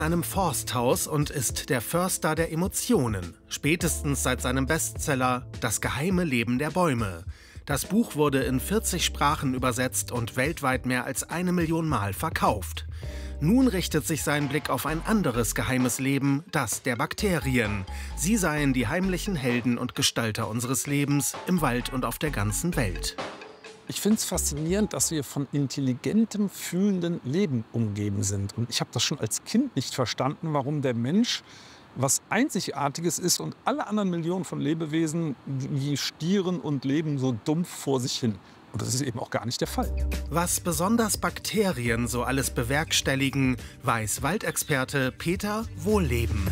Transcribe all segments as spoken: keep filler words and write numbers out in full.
Einem Forsthaus und ist der Förster der Emotionen, spätestens seit seinem Bestseller Das geheime Leben der Bäume. Das Buch wurde in vierzig Sprachen übersetzt und weltweit mehr als eine Million Mal verkauft. Nun richtet sich sein Blick auf ein anderes geheimes Leben, das der Bakterien. Sie seien die heimlichen Helden und Gestalter unseres Lebens im Wald und auf der ganzen Welt. Ich finde es faszinierend, dass wir von intelligentem, fühlendem Leben umgeben sind. Und ich habe das schon als Kind nicht verstanden, warum der Mensch was Einzigartiges ist und alle anderen Millionen von Lebewesen, die stieren und leben so dumpf vor sich hin. Und das ist eben auch gar nicht der Fall. Was besonders Bakterien so alles bewerkstelligen, weiß Waldexperte Peter Wohlleben.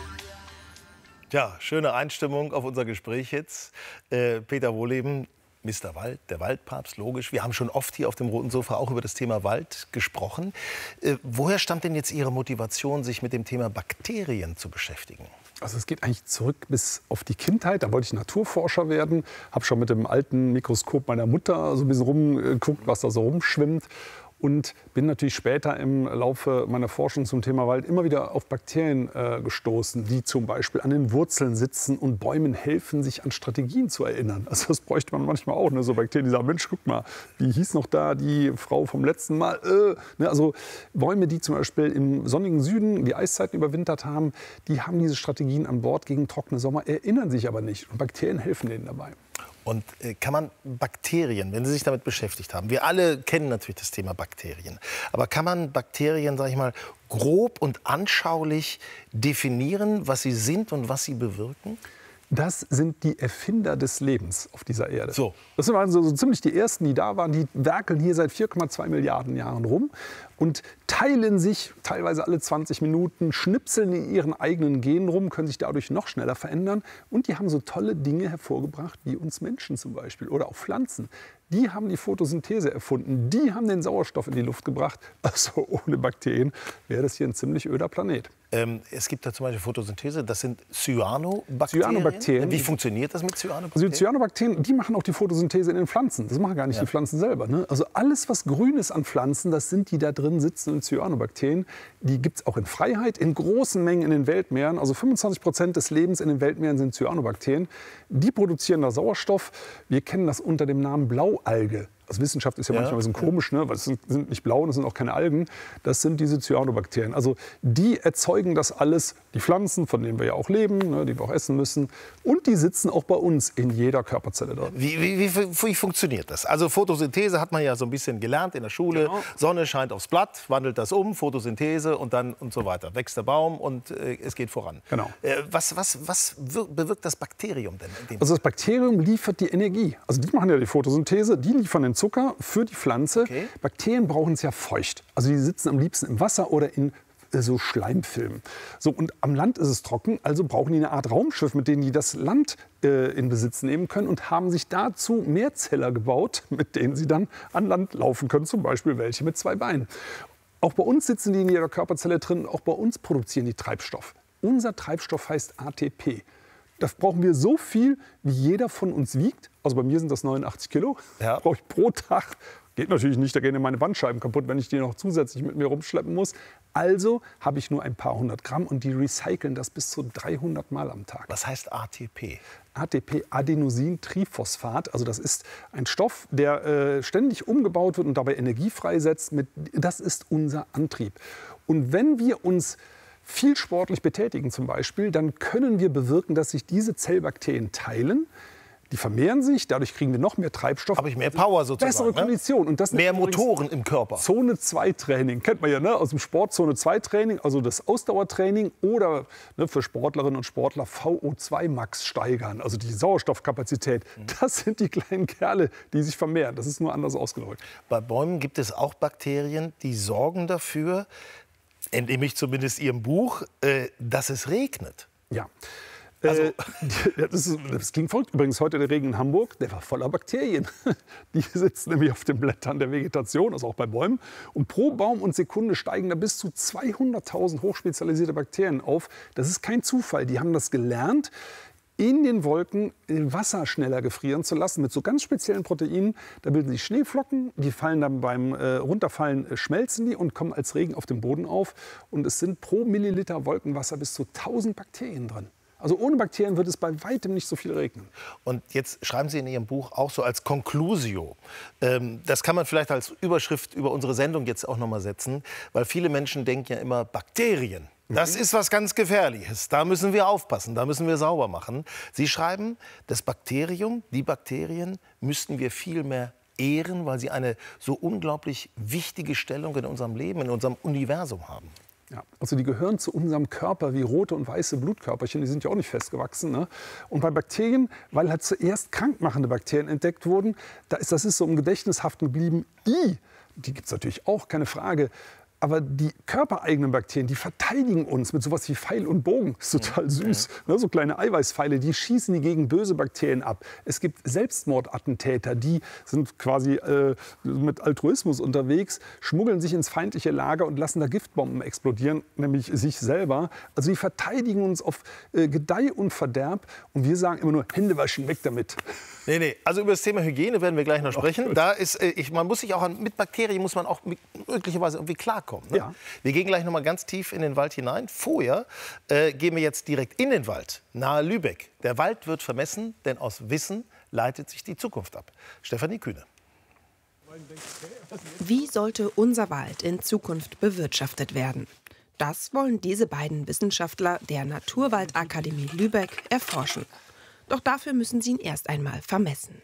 Ja, schöne Einstimmung auf unser Gespräch jetzt. Äh, Peter Wohlleben, Mister Wald, der Waldpapst, logisch. Wir haben schon oft hier auf dem Roten Sofa auch über das Thema Wald gesprochen. Äh, woher stammt denn jetzt Ihre Motivation, sich mit dem Thema Bakterien zu beschäftigen? Also es geht eigentlich zurück bis auf die Kindheit. Da wollte ich Naturforscher werden. Habe schon mit dem alten Mikroskop meiner Mutter so ein bisschen rumgeguckt, was da so rumschwimmt. Und bin natürlich später im Laufe meiner Forschung zum Thema Wald immer wieder auf Bakterien äh, gestoßen, die zum Beispiel an den Wurzeln sitzen und Bäumen helfen, sich an Strategien zu erinnern. Also das bräuchte man manchmal auch, ne? So Bakterien, die sagen, Mensch, guck mal, wie hieß noch da die Frau vom letzten Mal? Äh, ne? Also Bäume, die zum Beispiel im sonnigen Süden die Eiszeiten überwintert haben, die haben diese Strategien an Bord gegen trockene Sommer, erinnern sich aber nicht. Und Bakterien helfen denen dabei. Und äh, kann man Bakterien, wenn Sie sich damit beschäftigt haben, wir alle kennen natürlich das Thema Bakterien, aber kann man Bakterien, sage ich mal, grob und anschaulich definieren, was sie sind und was sie bewirken? Das sind die Erfinder des Lebens auf dieser Erde. So. Das waren so, so ziemlich die ersten, die da waren. Die werkeln hier seit vier Komma zwei Milliarden Jahren rum und teilen sich teilweise alle zwanzig Minuten, schnipseln in ihren eigenen Genen rum, können sich dadurch noch schneller verändern. Und die haben so tolle Dinge hervorgebracht, wie uns Menschen zum Beispiel oder auch Pflanzen. Die haben die Photosynthese erfunden, die haben den Sauerstoff in die Luft gebracht. Also ohne Bakterien wäre das hier ein ziemlich öder Planet. Ähm, es gibt da zum Beispiel Photosynthese, das sind Cyanobakterien. Cyanobakterien. Wie funktioniert das mit Cyanobakterien? Also die Cyanobakterien, die machen auch die Photosynthese in den Pflanzen. Das machen gar nicht ja. die Pflanzen selber. Ne? Also alles, was grün ist an Pflanzen, das sind die da drin sitzenden Cyanobakterien. Die gibt es auch in Freiheit, in großen Mengen in den Weltmeeren. Also fünfundzwanzig Prozent des Lebens in den Weltmeeren sind Cyanobakterien. Die produzieren da Sauerstoff. Wir kennen das unter dem Namen Blaualge. Also Wissenschaft ist ja, ja manchmal ein bisschen komisch, ne? Weil es sind, sind nicht blau und es sind auch keine Algen. Das sind diese Cyanobakterien. Also die erzeugen das alles, die Pflanzen, von denen wir ja auch leben, ne? Die wir auch essen müssen. Und die sitzen auch bei uns in jeder Körperzelle drin. Wie, wie, wie, wie funktioniert das? Also Photosynthese hat man ja so ein bisschen gelernt in der Schule. Genau. Sonne scheint aufs Blatt, wandelt das um, Photosynthese und dann und so weiter. Wächst der Baum und äh, es geht voran. Genau. Äh, was, was, was bewirkt das Bakterium denn? In dem also das Bakterium liefert die Energie. Also die machen ja die Photosynthese, die liefern den Zucker für die Pflanze. Okay. Bakterien brauchen es ja feucht. Also die sitzen am liebsten im Wasser oder in äh, so Schleimfilmen. So, und am Land ist es trocken, also brauchen die eine Art Raumschiff, mit dem die das Land äh, in Besitz nehmen können und haben sich dazu Mehrzeller gebaut, mit denen sie dann an Land laufen können, zum Beispiel welche mit zwei Beinen. Auch bei uns sitzen die in jeder Körperzelle drin, auch bei uns produzieren die Treibstoff. Unser Treibstoff heißt A T P. Das brauchen wir so viel, wie jeder von uns wiegt. Also bei mir sind das neunundachtzig Kilo. Ja. Brauche ich pro Tag. Geht natürlich nicht, da gehen meine Bandscheiben kaputt, wenn ich die noch zusätzlich mit mir rumschleppen muss. Also habe ich nur ein paar hundert Gramm und die recyceln das bis zu dreihundert Mal am Tag. Was heißt A T P? A T P, Adenosintriphosphat. Also das ist ein Stoff, der äh, ständig umgebaut wird und dabei Energie freisetzt. Mit, das ist unser Antrieb. Und wenn wir uns viel sportlich betätigen zum Beispiel, dann können wir bewirken, dass sich diese Zellbakterien teilen. Die vermehren sich, dadurch kriegen wir noch mehr Treibstoff. Habe ich mehr Power sozusagen. Bessere Kondition. Ne? Und das mehr Motoren im Körper. Zone zwei Training, kennt man ja, ne? Aus dem Sport Zone zwei Training, also das Ausdauertraining oder ne, für Sportlerinnen und Sportler V O zwei Max steigern, also die Sauerstoffkapazität. Mhm. Das sind die kleinen Kerle, die sich vermehren. Das ist nur anders ausgedrückt. Bei Bäumen gibt es auch Bakterien, die sorgen dafür, entnehme ich zumindest Ihrem Buch, äh, dass es regnet. Ja. Also. Äh, das, ist, das klingt verrückt. Übrigens heute der Regen in Hamburg, der war voller Bakterien. Die sitzen nämlich auf den Blättern der Vegetation, also auch bei Bäumen. Und pro Baum und Sekunde steigen da bis zu zweihunderttausend hochspezialisierte Bakterien auf. Das ist kein Zufall. Die haben das gelernt. in den Wolken Wasser schneller gefrieren zu lassen mit so ganz speziellen Proteinen. Da bilden sich Schneeflocken, die fallen dann beim äh, Runterfallen, äh, schmelzen die und kommen als Regen auf dem Boden auf. Und es sind pro Milliliter Wolkenwasser bis zu tausend Bakterien drin. Also ohne Bakterien wird es bei weitem nicht so viel regnen. Und jetzt schreiben Sie in Ihrem Buch auch so als Conclusio. Ähm, das kann man vielleicht als Überschrift über unsere Sendung jetzt auch noch mal setzen, weil viele Menschen denken ja immer, Bakterien, das ist was ganz Gefährliches. Da müssen wir aufpassen, da müssen wir sauber machen. Sie schreiben, das Bakterium, die Bakterien müssten wir viel mehr ehren, weil sie eine so unglaublich wichtige Stellung in unserem Leben, in unserem Universum haben. Ja, also die gehören zu unserem Körper wie rote und weiße Blutkörperchen, die sind ja auch nicht festgewachsen. Ne? Und bei Bakterien, weil halt zuerst krankmachende Bakterien entdeckt wurden, da ist, das ist so im Gedächtnis haften geblieben. I, die gibt es natürlich auch, keine Frage. Aber die körpereigenen Bakterien, die verteidigen uns mit sowas wie Pfeil und Bogen. Das ist total süß. Ja. Ne, so kleine Eiweißpfeile, die schießen die gegen böse Bakterien ab. Es gibt Selbstmordattentäter, die sind quasi äh, mit Altruismus unterwegs, schmuggeln sich ins feindliche Lager und lassen da Giftbomben explodieren, nämlich sich selber. Also die verteidigen uns auf äh, Gedeih und Verderb. Und wir sagen immer nur, Hände waschen, weg damit. Nee, nee. Also über das Thema Hygiene werden wir gleich noch sprechen. Da ist, äh, ich, man muss sich auch an, mit Bakterien muss man auch möglicherweise irgendwie klarkommen. Ne? Ja. Wir gehen gleich noch mal ganz tief in den Wald hinein. Vorher äh, gehen wir jetzt direkt in den Wald, nahe Lübeck. Der Wald wird vermessen, denn aus Wissen leitet sich die Zukunft ab. Stefanie Kühne. Wie sollte unser Wald in Zukunft bewirtschaftet werden? Das wollen diese beiden Wissenschaftler der Naturwaldakademie Lübeck erforschen. Doch dafür müssen sie ihn erst einmal vermessen.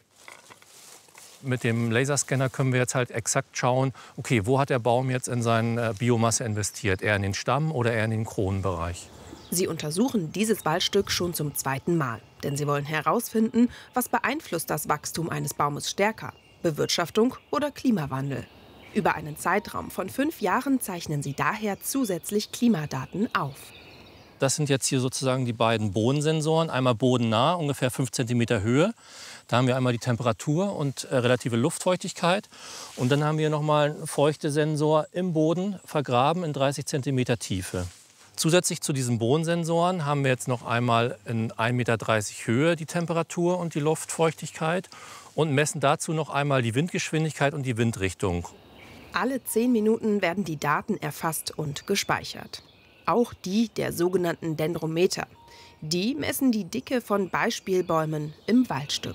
Mit dem Laserscanner können wir jetzt halt exakt schauen, okay, wo hat der Baum jetzt in seine Biomasse investiert? Eher in den Stamm oder eher in den Kronenbereich? Sie untersuchen dieses Waldstück schon zum zweiten Mal. Denn sie wollen herausfinden, was beeinflusst das Wachstum eines Baumes stärker? Bewirtschaftung oder Klimawandel? Über einen Zeitraum von fünf Jahren zeichnen sie daher zusätzlich Klimadaten auf. Das sind jetzt hier sozusagen die beiden Bodensensoren. Einmal bodennah, ungefähr fünf Zentimeter Höhe. Da haben wir einmal die Temperatur und äh, relative Luftfeuchtigkeit. Und dann haben wir noch mal einen Feuchtesensor im Boden vergraben in dreißig Zentimeter Tiefe. Zusätzlich zu diesen Bodensensoren haben wir jetzt noch einmal in ein Meter dreißig Höhe die Temperatur und die Luftfeuchtigkeit und messen dazu noch einmal die Windgeschwindigkeit und die Windrichtung. Alle zehn Minuten werden die Daten erfasst und gespeichert. Auch die der sogenannten Dendrometer. Die messen die Dicke von Beispielbäumen im Waldstück.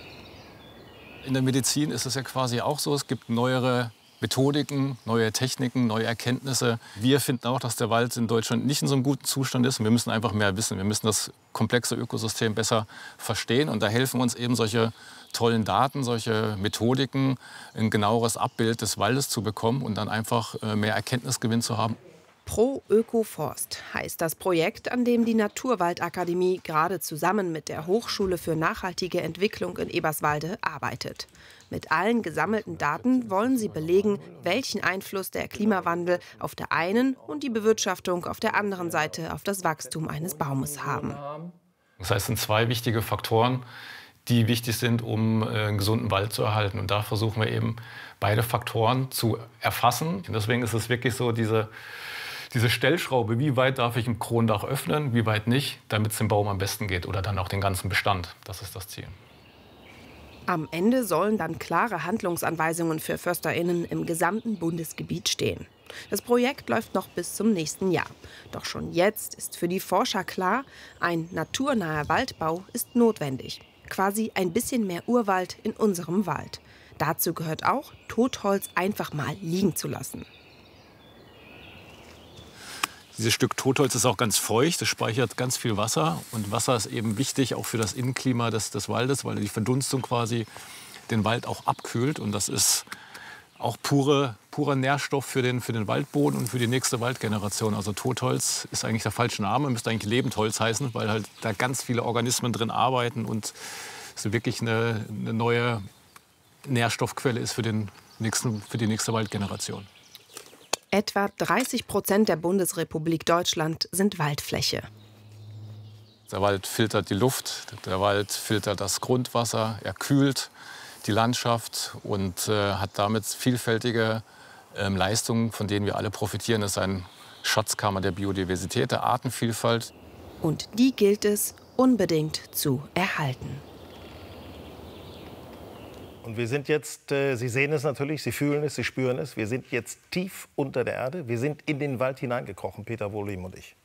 In der Medizin ist es ja quasi auch so, es gibt neuere Methodiken, neue Techniken, neue Erkenntnisse. Wir finden auch, dass der Wald in Deutschland nicht in so einem guten Zustand ist. Und wir müssen einfach mehr wissen. Wir müssen das komplexe Ökosystem besser verstehen. Und da helfen uns eben solche tollen Daten, solche Methodiken, ein genaueres Abbild des Waldes zu bekommen und dann einfach mehr Erkenntnisgewinn zu haben. Pro Ökoforst heißt das Projekt, an dem die Naturwaldakademie gerade zusammen mit der Hochschule für nachhaltige Entwicklung in Eberswalde arbeitet. Mit allen gesammelten Daten wollen sie belegen, welchen Einfluss der Klimawandel auf der einen und die Bewirtschaftung auf der anderen Seite auf das Wachstum eines Baumes haben. Das heißt, es sind zwei wichtige Faktoren, die wichtig sind, um einen gesunden Wald zu erhalten. Und da versuchen wir eben, beide Faktoren zu erfassen. Und deswegen ist es wirklich so, diese Diese Stellschraube, wie weit darf ich im Kronendach öffnen, wie weit nicht, damit es dem Baum am besten geht oder dann auch den ganzen Bestand. Das ist das Ziel. Am Ende sollen dann klare Handlungsanweisungen für FörsterInnen im gesamten Bundesgebiet stehen. Das Projekt läuft noch bis zum nächsten Jahr. Doch schon jetzt ist für die Forscher klar, ein naturnaher Waldbau ist notwendig. Quasi ein bisschen mehr Urwald in unserem Wald. Dazu gehört auch, Totholz einfach mal liegen zu lassen. Dieses Stück Totholz ist auch ganz feucht, es speichert ganz viel Wasser. Und Wasser ist eben wichtig auch für das Innenklima des, des Waldes, weil die Verdunstung quasi den Wald auch abkühlt. Und das ist auch pure, purer Nährstoff für den, für den Waldboden und für die nächste Waldgeneration. Also Totholz ist eigentlich der falsche Name, müsste eigentlich Lebendholz heißen, weil halt da ganz viele Organismen drin arbeiten und es wirklich eine, eine neue Nährstoffquelle ist für, den nächsten, für die nächste Waldgeneration. Etwa dreißig Prozent der Bundesrepublik Deutschland sind Waldfläche. Der Wald filtert die Luft, der Wald filtert das Grundwasser, er kühlt die Landschaft und äh, hat damit vielfältige äh, Leistungen, von denen wir alle profitieren. Das ist eine Schatzkammer der Biodiversität, der Artenvielfalt. Und die gilt es unbedingt zu erhalten. Und wir sind jetzt, äh, Sie sehen es natürlich, Sie fühlen es, Sie spüren es, wir sind jetzt tief unter der Erde, wir sind in den Wald hineingekrochen, Peter Wohlleben und ich.